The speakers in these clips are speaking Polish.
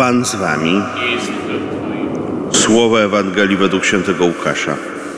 Pan z wami. Słowa Ewangelii według świętego Łukasza.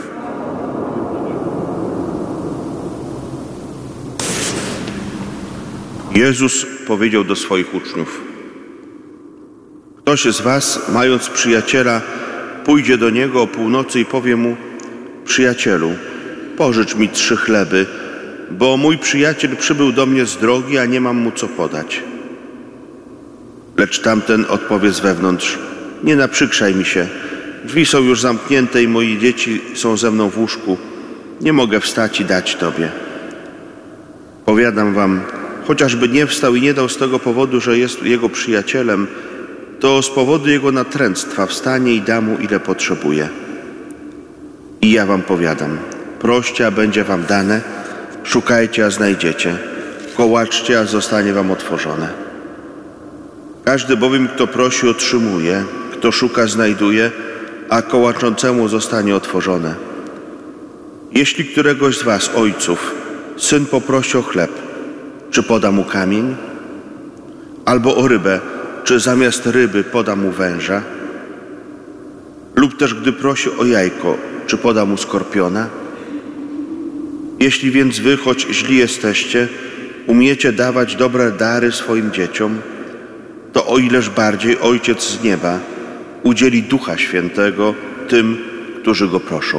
Jezus powiedział do swoich uczniów: ktoś z was, mając przyjaciela, pójdzie do niego o północy i powie mu: przyjacielu, pożycz mi 3 chleby, bo mój przyjaciel przybył do mnie z drogi, a nie mam mu co podać. Lecz tamten odpowie z wewnątrz: nie naprzykrzaj mi się, drzwi są już zamknięte i moje dzieci są ze mną w łóżku. Nie mogę wstać i dać tobie. Powiadam wam, chociażby nie wstał i nie dał z tego powodu, że jest jego przyjacielem, to z powodu jego natręctwa wstanie i da mu, ile potrzebuje. I ja wam powiadam, proście, a będzie wam dane, szukajcie, a znajdziecie, kołaczcie, a zostanie wam otworzone. Każdy bowiem, kto prosi, otrzymuje, kto szuka, znajduje, a kołaczącemu zostanie otworzone. Jeśli któregoś z was, ojców, syn poprosi o chleb, czy poda mu kamień? Albo o rybę, czy zamiast ryby poda mu węża? Lub też gdy prosi o jajko, czy poda mu skorpiona? Jeśli więc wy, choć źli jesteście, umiecie dawać dobre dary swoim dzieciom, to o ileż bardziej Ojciec z nieba udzieli Ducha Świętego tym, którzy Go proszą.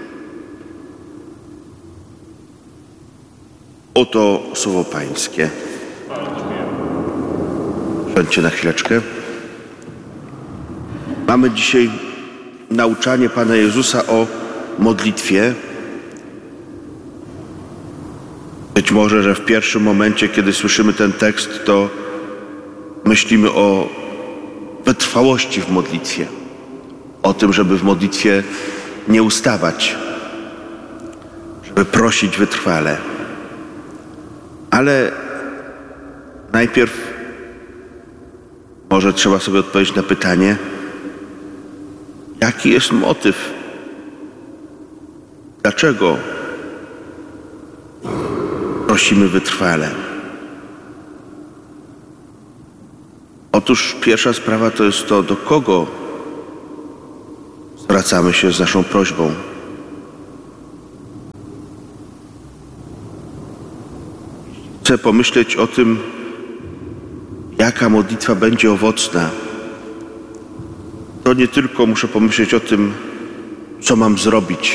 Oto słowo Pańskie. Siądźcie na chwileczkę. Mamy dzisiaj nauczanie Pana Jezusa o modlitwie. Być może, że w pierwszym momencie, kiedy słyszymy ten tekst, to myślimy o wytrwałości w modlitwie, o tym, żeby w modlitwie nie ustawać, żeby prosić wytrwale. Ale najpierw może trzeba sobie odpowiedzieć na pytanie, jaki jest motyw? Dlaczego prosimy wytrwale? Otóż pierwsza sprawa to jest to, do kogo zwracamy się z naszą prośbą. Chcę pomyśleć o tym, jaka modlitwa będzie owocna. To nie tylko muszę pomyśleć o tym, co mam zrobić,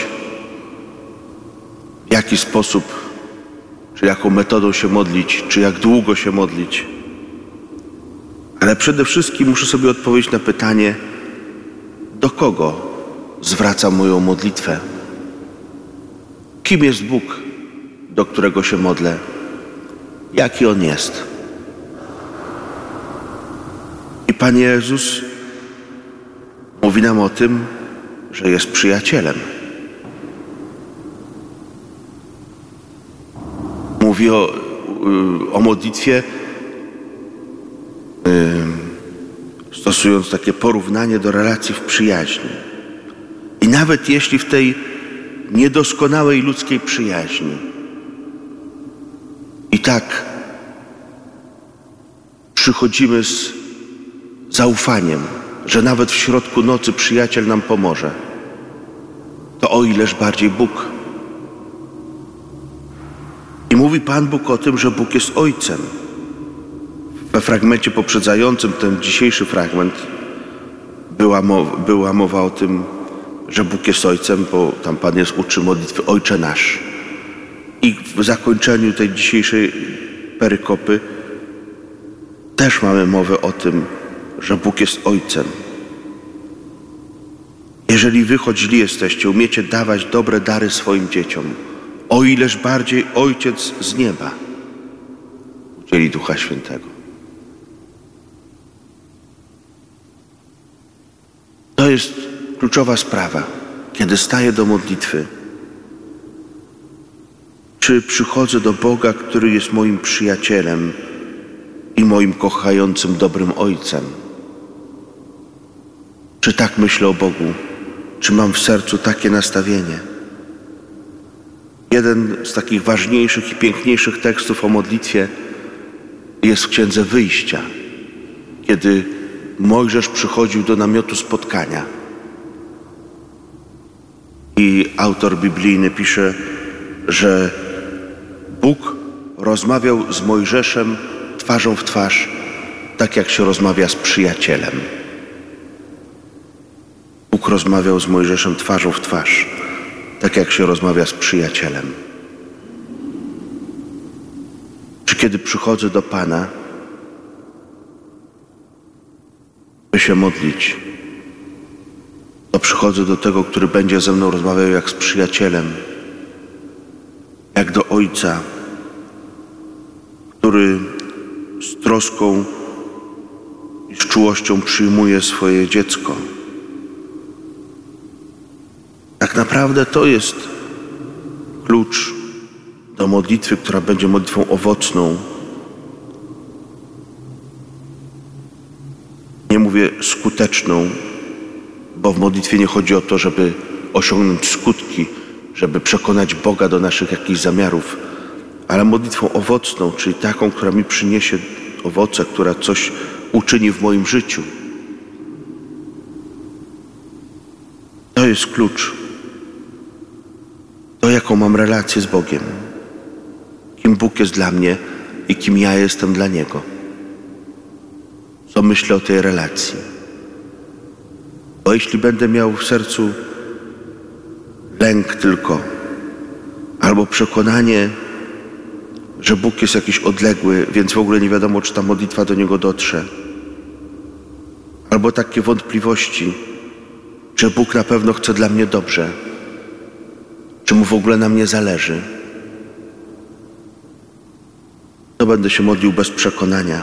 w jaki sposób, czy jaką metodą się modlić, czy jak długo się modlić. Ale przede wszystkim muszę sobie odpowiedzieć na pytanie, do kogo zwracam moją modlitwę? Kim jest Bóg, do którego się modlę? Jaki On jest? I Pan Jezus mówi nam o tym, że jest przyjacielem. Mówi o modlitwie, stosując takie porównanie do relacji w przyjaźni. I nawet jeśli w tej niedoskonałej ludzkiej przyjaźni i tak przychodzimy z zaufaniem, że nawet w środku nocy przyjaciel nam pomoże, to o ileż bardziej Bóg. I mówi Pan Bóg o tym, że Bóg jest Ojcem. We fragmencie poprzedzającym ten dzisiejszy fragment była mowa o tym, że Bóg jest Ojcem, bo tam Pan Jezus uczy modlitwy Ojcze Nasz. I w zakończeniu tej dzisiejszej perykopy też mamy mowę o tym, że Bóg jest Ojcem. Jeżeli wy, choć źli jesteście, umiecie dawać dobre dary swoim dzieciom, o ileż bardziej Ojciec z nieba udzieli Ducha Świętego. To jest kluczowa sprawa, kiedy staję do modlitwy. Czy przychodzę do Boga, który jest moim przyjacielem i moim kochającym, dobrym Ojcem? Czy tak myślę o Bogu? Czy mam w sercu takie nastawienie? Jeden z takich ważniejszych i piękniejszych tekstów o modlitwie jest w Księdze Wyjścia, kiedy Mojżesz przychodził do namiotu spotkania. I autor biblijny pisze, że Bóg rozmawiał z Mojżeszem twarzą w twarz, tak jak się rozmawia z przyjacielem. Bóg rozmawiał z Mojżeszem twarzą w twarz, tak jak się rozmawia z przyjacielem. Czy kiedy przychodzę do Pana, by się modlić, to przychodzę do tego, który będzie ze mną rozmawiał jak z przyjacielem, jak do Ojca, który z troską i z czułością przyjmuje swoje dziecko. Tak naprawdę to jest klucz do modlitwy, która będzie modlitwą owocną. Nie mówię skuteczną, bo w modlitwie nie chodzi o to, żeby osiągnąć skutki, żeby przekonać Boga do naszych jakichś zamiarów, ale modlitwą owocną, czyli taką, która mi przyniesie owoce, która coś uczyni w moim życiu. To jest klucz. To, jaką mam relację z Bogiem. Kim Bóg jest dla mnie i kim ja jestem dla Niego. Co myślę o tej relacji. Bo jeśli będę miał w sercu lęk tylko, albo przekonanie, że Bóg jest jakiś odległy, więc w ogóle nie wiadomo, czy ta modlitwa do Niego dotrze, albo takie wątpliwości, czy Bóg na pewno chce dla mnie dobrze, czy Mu w ogóle na mnie zależy, to będę się modlił bez przekonania.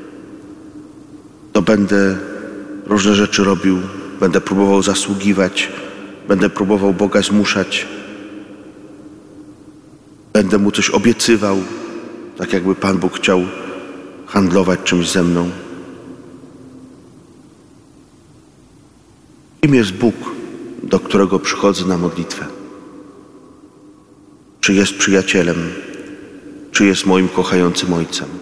To będę różne rzeczy robił, będę próbował zasługiwać, będę próbował Boga zmuszać, będę Mu coś obiecywał, tak jakby Pan Bóg chciał handlować czymś ze mną. Kim jest Bóg, do którego przychodzę na modlitwę? Czy jest przyjacielem, czy jest moim kochającym Ojcem?